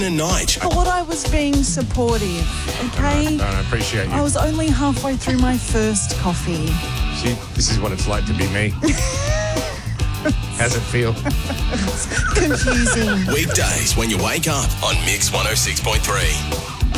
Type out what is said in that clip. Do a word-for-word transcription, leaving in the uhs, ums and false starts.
and Nige. Thought I was being supportive, okay? No, no, I appreciate you. I was only halfway through my first coffee. See, this is what it's like to be me. How's it feel? Confusing. Weekdays when you wake up on Mix one oh six point three.